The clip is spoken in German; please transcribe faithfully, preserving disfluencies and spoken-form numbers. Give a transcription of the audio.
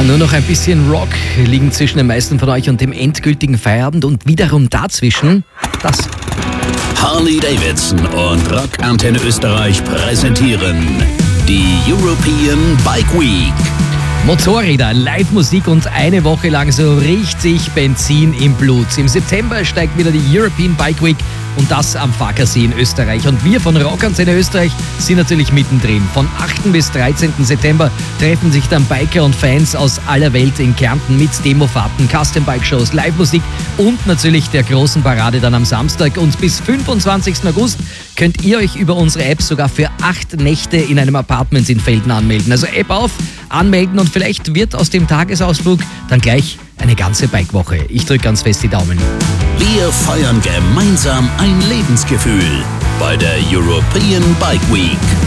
nur noch ein bisschen Rock liegen zwischen den meisten von euch und dem endgültigen Feierabend und wiederum dazwischen das. Harley-Davidson und Rockantenne Österreich präsentieren die European Bike Week. Motorräder, Live-Musik und eine Woche lang so richtig Benzin im Blut. Im September steigt wieder die European Bike Week und das am Fackersee in Österreich. Und wir von Rockantenne Österreich sind natürlich mittendrin. Von achten bis dreizehnten September treffen sich dann Biker und Fans aus aller Welt in Kärnten mit Demofahrten, Custom-Bike-Shows, Live-Musik und natürlich der großen Parade dann am Samstag. Und bis fünfundzwanzigsten August könnt ihr euch über unsere App sogar für acht Nächte in einem Apartment in Felden anmelden. Also App auf, anmelden und vielleicht wird aus dem Tagesausflug dann gleich eine ganze Bikewoche. Ich drücke ganz fest die Daumen. Wir feiern gemeinsam ein Lebensgefühl bei der European Bike Week.